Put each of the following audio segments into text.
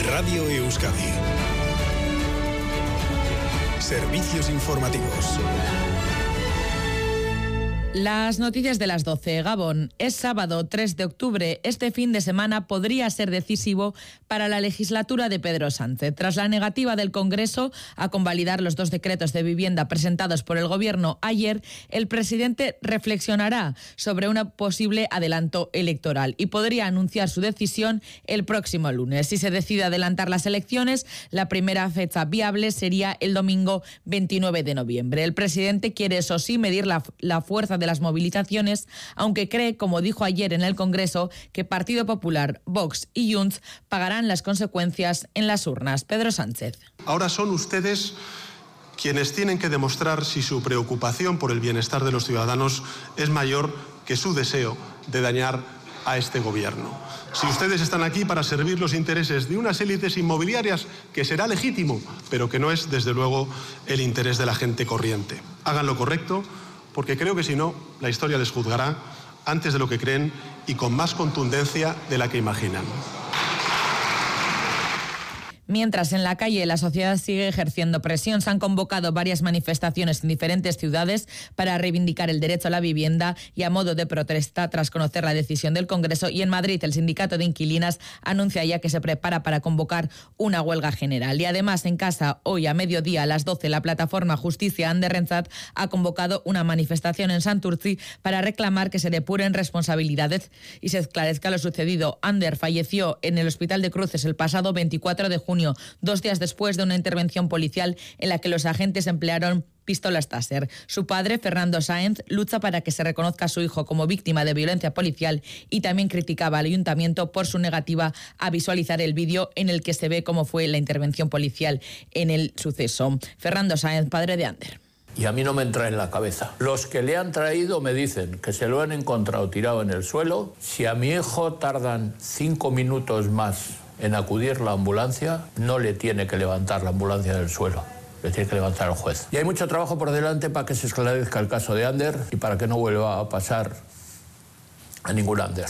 Radio Euskadi. Servicios informativos. Las noticias de las 12. Gabón, es sábado 3 de octubre. Este fin de semana podría ser decisivo para la legislatura de Pedro Sánchez. Tras la negativa del Congreso a convalidar los 2 decretos de vivienda presentados por el Gobierno ayer, el presidente reflexionará sobre un posible adelanto electoral y podría anunciar su decisión el próximo lunes. Si se decide adelantar las elecciones, la primera fecha viable sería el domingo 29 de noviembre. El presidente quiere, eso sí, medir la fuerza de las movilizaciones, aunque cree, como dijo ayer en el Congreso, que Partido Popular, Vox y Junts pagarán las consecuencias en las urnas. Pedro Sánchez. Ahora son ustedes quienes tienen que demostrar si su preocupación por el bienestar de los ciudadanos es mayor que su deseo de dañar a este gobierno. Si ustedes están aquí para servir los intereses de unas élites inmobiliarias, que será legítimo, pero que no es, desde luego, el interés de la gente corriente. Hagan lo correcto, porque creo que si no, la historia les juzgará antes de lo que creen y con más contundencia de la que imaginan. Mientras en la calle la sociedad sigue ejerciendo presión, se han convocado varias manifestaciones en diferentes ciudades para reivindicar el derecho a la vivienda y a modo de protesta tras conocer la decisión del Congreso. Y en Madrid el sindicato de inquilinas anuncia ya que se prepara para convocar una huelga general. Y además en casa, hoy a mediodía a las 12, la plataforma Justicia Ander Rentzat ha convocado una manifestación en Santurtzi para reclamar que se depuren responsabilidades y se esclarezca lo sucedido. Ander falleció en el Hospital de Cruces el pasado 24 de junio, 2 días después de una intervención policial en la que los agentes emplearon pistolas Taser. Su padre, Fernando Sáenz, lucha para que se reconozca a su hijo como víctima de violencia policial y también criticaba al ayuntamiento por su negativa a visualizar el vídeo en el que se ve cómo fue la intervención policial en el suceso. Fernando Sáenz, padre de Ander. Y a mí no me entra en la cabeza. Los que le han traído me dicen que se lo han encontrado tirado en el suelo. Si a mi hijo tardan 5 minutos más en acudir la ambulancia, no le tiene que levantar la ambulancia del suelo, le tiene que levantar el juez. Y hay mucho trabajo por delante para que se esclarezca el caso de Ander y para que no vuelva a pasar a ningún Ander.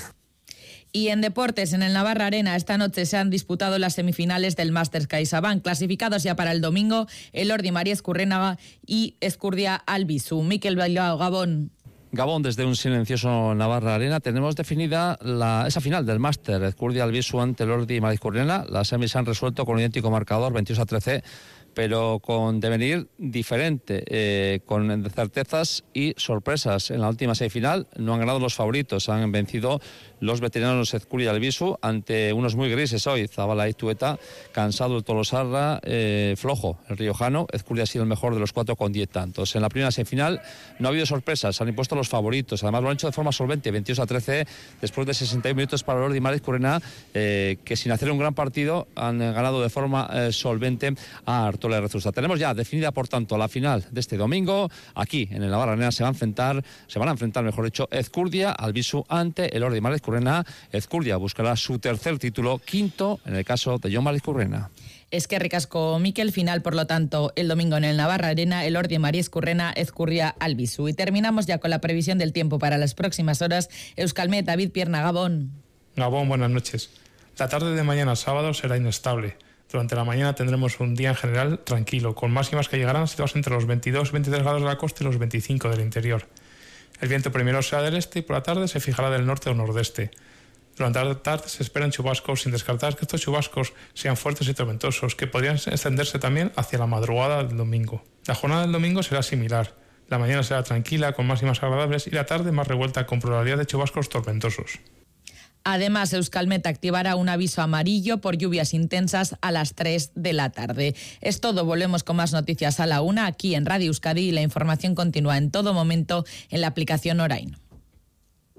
Y en deportes, en el Navarra Arena, esta noche se han disputado las semifinales del Masters CaixaBank. Clasificados ya para el domingo, Elordi María Escurrénaga y Ezcurdia Albizu. Mikel Bailao, Gabón. Gabón, desde un silencioso Navarra Arena tenemos definida esa final del Máster. Ezcurdia Albizu ante Elordi María Escurrénaga. Las semis se han resuelto con un idéntico marcador, 22-13, pero con devenir diferente, con certezas y sorpresas. En la última semifinal no han ganado los favoritos, han vencido los veteranos Ezcurdia y Albizu ante unos muy grises hoy. Zabala y Tueta, cansado el Tolosarra, flojo el riojano. Ezcurdia ha sido el mejor de los 4 con 10 tantos. En la primera semifinal no ha habido sorpresas, han impuesto los favoritos. Además lo han hecho de forma solvente, 22-13, después de 61 minutos para Elordi María Escurrénaga, que sin hacer un gran partido han ganado de forma solvente a Artola Rezusta. Tenemos ya definida, por tanto, la final de este domingo. Aquí en el Navarra Arena se van a enfrentar, mejor dicho, Ezcurdia Albizu ante Elordi María Escurrénaga. Ezcurdia buscará su tercer título, 5º en el caso de Jon María Escurrénaga. Es que ricasco, Mikel. Final, por lo tanto, el domingo en el Navarra Arena, Elordi María Escurrénaga, Ezcurdia Albizu. Y terminamos ya con la previsión del tiempo para las próximas horas. Euskalmet, David Pierna, Gabón. Gabón, buenas noches. La tarde de mañana sábado será inestable. Durante la mañana tendremos un día en general tranquilo, con máximas que llegarán situadas entre los 22 y 23 grados de la costa y los 25 del interior. El viento primero será del este y por la tarde se fijará del norte o nordeste. Durante la tarde se esperan chubascos, sin descartar que estos chubascos sean fuertes y tormentosos, que podrían extenderse también hacia la madrugada del domingo. La jornada del domingo será similar. La mañana será tranquila, con máximas agradables, y la tarde más revuelta, con probabilidad de chubascos tormentosos. Además, Euskalmet activará un aviso amarillo por lluvias intensas a las 3 de la tarde. Es todo, volvemos con más noticias a la 1 aquí en Radio Euskadi y la información continúa en todo momento en la aplicación Orain.